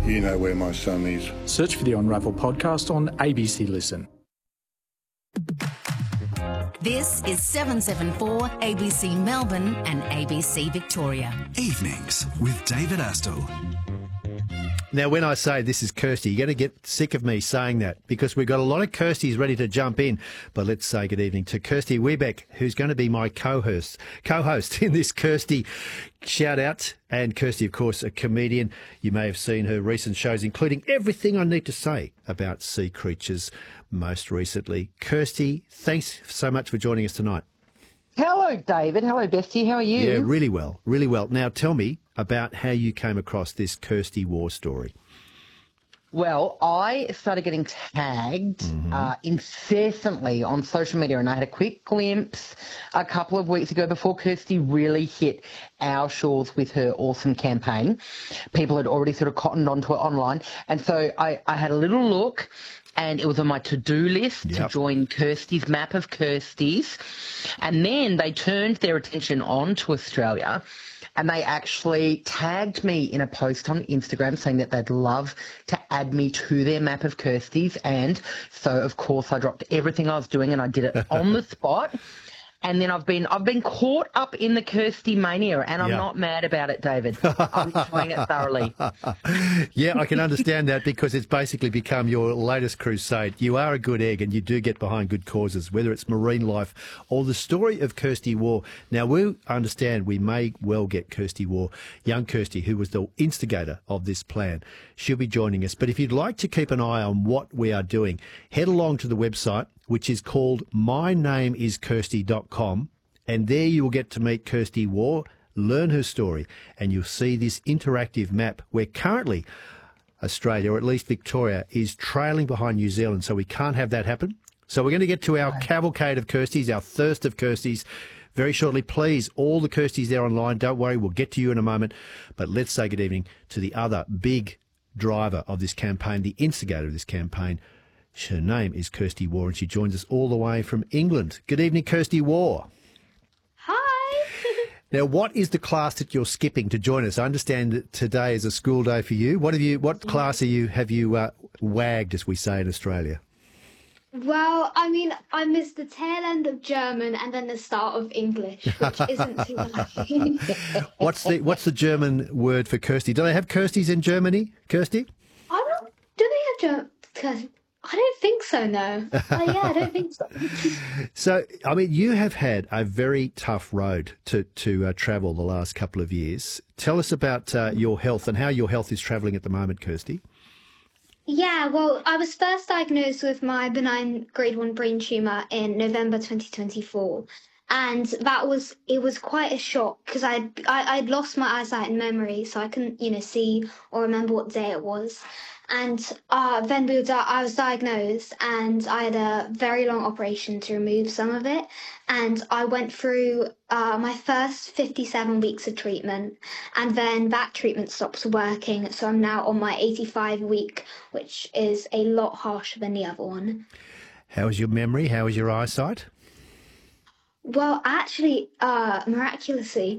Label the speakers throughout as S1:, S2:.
S1: You know where my son is.
S2: Search for the Unravel podcast on ABC Listen.
S3: This is 774 ABC Melbourne and ABC Victoria.
S4: Evenings with David Astle.
S5: Now, when I say this is Kirsty, you're going to get sick of me saying that because we've got a lot of Kirstys ready to jump in. But let's say good evening to Kirsty Webeck, who's going to be my co-host in this Kirsty shout-out. And Kirsty, of course, a comedian. You may have seen her recent shows, including Everything I Need to Say About Sea Creatures most recently. Kirsty, thanks so much for joining us tonight.
S6: Hello, David. Hello, Bestie. How are you?
S5: Yeah, really well, really well. Now, tell me about how you came across this Kirsty War story.
S6: Well, I started getting tagged incessantly on social media, and I had a quick glimpse a couple of weeks ago before Kirsty really hit our shores with her awesome campaign. People had already sort of cottoned onto it online, and so I had a little look, and it was on my to-do list to join Kirsty's Map of Kirsties. And then they turned their attention on to Australia, and they actually tagged me in a post on Instagram saying that they'd love to add me to their Map of Kirsties. And so, of course, I dropped everything I was doing and I did it on the spot. And then I've been caught up in the Kirsty mania, and I'm not mad about it, David. I'm enjoying it thoroughly.
S5: Yeah, I can understand that because it's basically become your latest crusade. You are a good egg and you do get behind good causes, whether it's marine life or the story of Kirsty War. Now, we understand we may well get Kirsty War, young Kirsty, who was the instigator of this plan. She'll be joining us. But if you'd like to keep an eye on what we are doing, head along to the website, which is called mynameIsKirsty.com, and there you will get to meet Kirsty War, learn her story, and you'll see this interactive map where currently Australia, or at least Victoria, is trailing behind New Zealand, so we can't have that happen. So we're going to get to our cavalcade of Kirsties, our thirst of Kirsties, very shortly. Please, all the Kirsties there online, don't worry, we'll get to you in a moment. But let's say good evening to the other big driver of this campaign, the instigator of this campaign. Her name is Kirsty War, and she joins us all the way from England. Good evening, Kirsty War.
S7: Hi.
S5: Now, what is the class that you're skipping to join us? I understand that today is a school day for you. What class have you wagged, as we say in Australia?
S7: Well, I mean, I missed the tail end of German and then the start of English, which isn't too lucky.
S5: What's the German word for Kirsty? Do they have Kirsties in Germany, Kirsty?
S7: Do they have German? I don't think so, no. I don't think so.
S5: So, I mean, you have had a very tough road to travel the last couple of years. Tell us about your health and how your health is travelling at the moment, Kirsty.
S7: Yeah, well, I was first diagnosed with my benign grade 1 brain tumour in November 2024. And it was quite a shock because I'd lost my eyesight and memory, so I couldn't, see or remember what day it was. And then I was diagnosed, and I had a very long operation to remove some of it. And I went through my first 57 weeks of treatment, and then that treatment stopped working. So I'm now on my 85 week, which is a lot harsher than the other one.
S5: How is your memory? How is your eyesight?
S7: Well, actually, miraculously,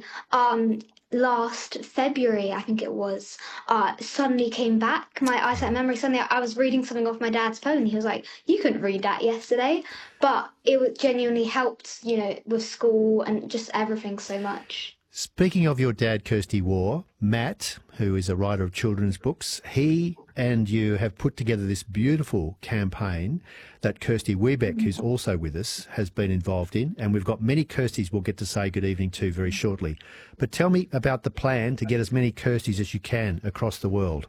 S7: last February, I think it was, suddenly came back. My eyesight memory, suddenly I was reading something off my dad's phone. He was like, you couldn't read that yesterday. But it genuinely helped, with school and just everything so much.
S5: Speaking of your dad, Kirsty War, Matt, who is a writer of children's books, he and you have put together this beautiful campaign that Kirsty Webeck, who's also with us, has been involved in. And we've got many Kirstys we'll get to say good evening to very shortly. But tell me about the plan to get as many Kirstys as you can across the world.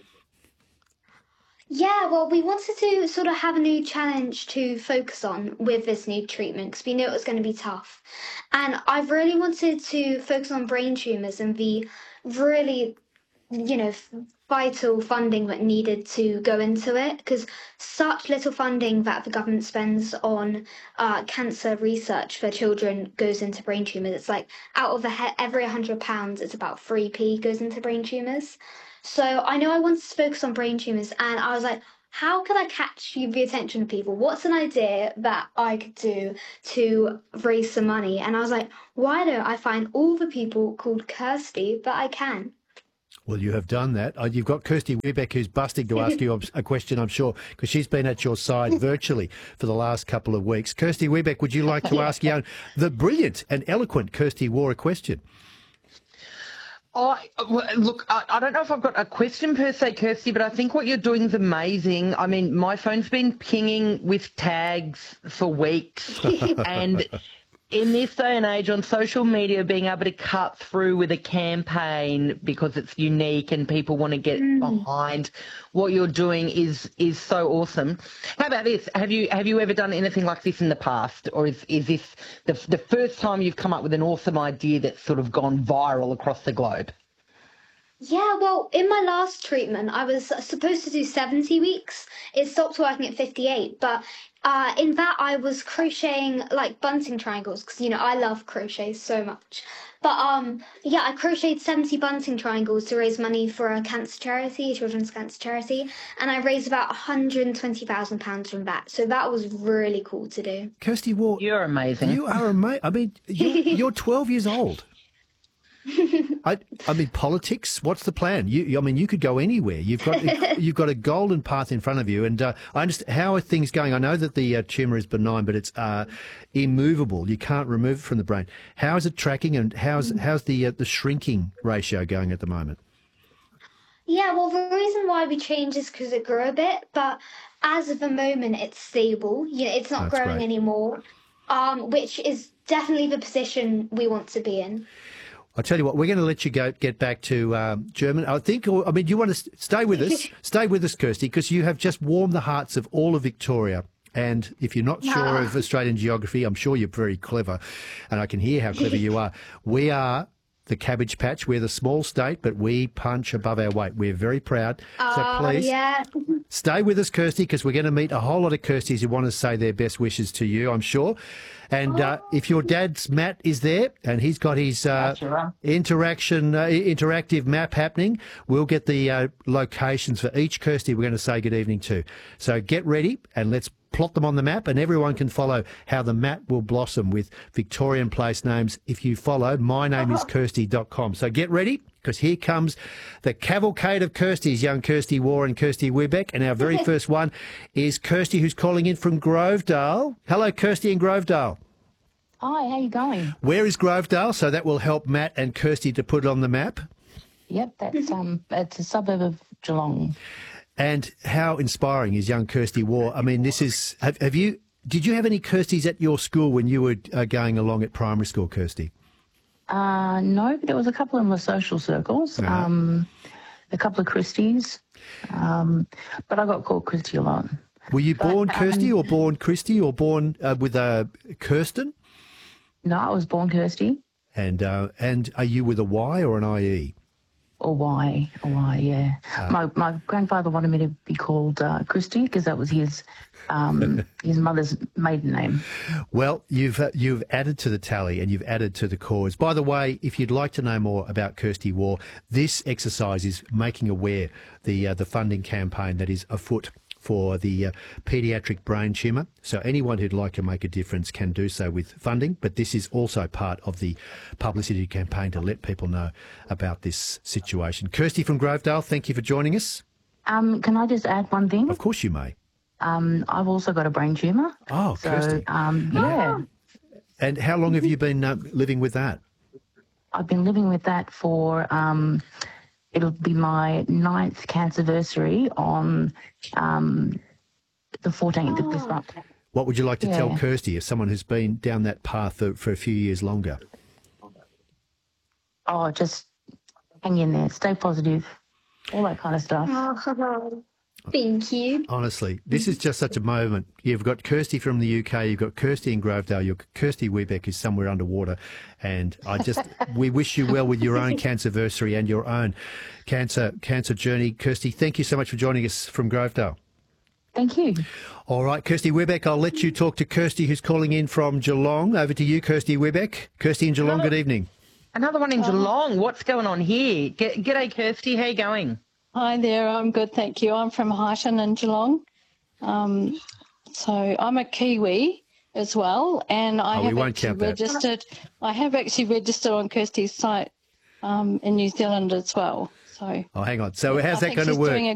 S7: Yeah, well, we wanted to sort of have a new challenge to focus on with this new treatment because we knew it was going to be tough. And I really wanted to focus on brain tumours and the really, vital funding that needed to go into it because such little funding that the government spends on cancer research for children goes into brain tumours. It's like out of every £100, it's about 3p goes into brain tumours. So I know I wanted to focus on brain tumours, and I was like, how can I catch the attention of people? What's an idea that I could do to raise some money? And I was like, why don't I find all the people called Kirsty that I can?
S5: Well, you have done that. You've got Kirsty Webeck, who's busting to ask you a question, I'm sure, because she's been at your side virtually for the last couple of weeks. Kirsty Webeck, would you like to ask the brilliant and eloquent Kirsty Waugh a question?
S6: Look, I don't know if I've got a question per se, Kirsty, but I think what you're doing is amazing. I mean, my phone's been pinging with tags for weeks, and in this day and age on social media, being able to cut through with a campaign because it's unique and people want to get behind what you're doing is so awesome. How about this? Have you ever done anything like this in the past, or is this the first time you've come up with an awesome idea that's sort of gone viral across the globe?
S7: Yeah, well, in my last treatment, I was supposed to do 70 weeks. It stopped working at 58, but in that I was crocheting like bunting triangles because, I love crochet so much. But I crocheted 70 bunting triangles to raise money for a cancer charity, a children's cancer charity, and I raised about £120,000 from that. So that was really cool to do.
S5: Kirsty Waugh,
S6: you're amazing.
S5: You are amazing. I mean, you're 12 years old. I mean, politics. What's the plan? You could go anywhere. You've got a golden path in front of you. And I understand. How are things going? I know that the tumour is benign, but it's immovable. You can't remove it from the brain. How is it tracking? And how's the shrinking ratio going at the moment?
S7: Yeah, well, the reason why we changed is because it grew a bit, but as of the moment, it's stable. It's not growing
S5: great.
S7: anymore, which is definitely the position we want to be in.
S5: I'll tell you what, we're going to let you get back to German. You want to stay with us. Stay with us, Kirsty, because you have just warmed the hearts of all of Victoria. And if you're not sure of Australian geography, I'm sure you're very clever, and I can hear how clever you are. We are the Cabbage Patch. We're the small state, but we punch above our weight. We're very proud. So please stay with us, Kirsty, because we're going to meet a whole lot of Kirstys who want to say their best wishes to you, I'm sure. And if your dad's Matt is there and he's got his interactive map happening, we'll get the locations for each Kirsty we're going to say good evening to. So get ready and let's plot them on the map, and everyone can follow how the map will blossom with Victorian place names if you follow mynameiskirsty.com. So get ready, because here comes the cavalcade of Kirstys, young Kirsty Waugh and Kirsty Webeck. And our very first one is Kirsty, who's calling in from Grovedale. Hello, Kirsty in Grovedale.
S1: Hi, how you going?
S5: Where is Grovedale? So that will help Matt and Kirsty to put it on the map.
S1: Yep, that's it's a suburb of Geelong.
S5: And how inspiring is young Kirsty Waugh? I mean, this is. Did you have any Kirstys at your school when you were going along at primary school, Kirsty?
S1: No, but there was a couple in the social circles. A couple of Christies, but I got called Christy a lot.
S5: Were you born Kirsty or born Christy or born with a Kirsten?
S1: No, I was born Kirsty.
S5: And are you with a Y or an IE?
S1: Or Y, yeah. My grandfather wanted me to be called Christy because that was his mother's maiden name.
S5: Well, you've added to the tally and you've added to the cause. By the way, if you'd like to know more about Kirsty Waugh, this exercise is making aware the funding campaign that is afoot for the paediatric brain tumour. So anyone who'd like to make a difference can do so with funding, but this is also part of the publicity campaign to let people know about this situation. Kirsty from Grovedale, thank you for joining us.
S1: Can I just add one thing?
S5: Of course you may.
S1: I've also got a brain tumour.
S5: Oh, so, Kirsty.
S1: Yeah.
S5: And how long have you been living with that?
S1: I've been living with that for... it'll be my 9th cancerversary on the 14th of this month.
S5: What would you like to tell Kirsty as someone who's been down that path for a few years longer?
S1: Oh, just hang in there, stay positive, all that kind of stuff.
S7: Oh, thank you.
S5: Honestly, this is just such a moment. You've got Kirsty from the UK, you've got Kirsty in Grovedale, your Kirsty Webeck is somewhere underwater, and we wish you well with your own cancerversary and your own cancer journey. Kirsty, thank you so much for joining us from Grovedale.
S1: Thank you.
S5: All right, Kirsty Webeck, I'll let you talk to Kirsty, who's calling in from Geelong. Over to you, Kirsty Webeck. Kirsty in Geelong, good evening.
S6: Another one in Geelong. What's going on here? G'day, Kirsty. How you going?
S8: Hi there. I'm good, thank you. I'm from Highton in Geelong. So I'm a Kiwi as well, and I have actually registered on Kirsty's site in New Zealand as well. So
S5: Oh, hang on. So how's
S8: I
S5: that
S8: think
S5: going to
S8: she's
S5: work?
S8: doing a